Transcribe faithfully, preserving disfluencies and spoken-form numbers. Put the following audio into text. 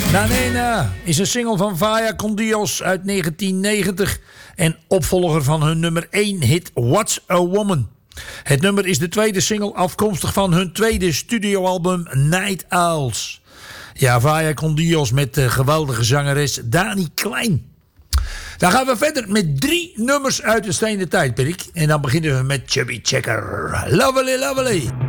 Na Nena is een single van Vaya con Dios uit negentien negentig en opvolger van hun nummer één hit What's a Woman. Het nummer is de tweede single afkomstig van hun tweede studioalbum Night Owls. Ja, Vaya con Dios met de geweldige zangeres Dani Klein. Dan gaan we verder met drie nummers uit het stenen tijdperk. En dan beginnen we met Chubby Checker. Lovely, lovely.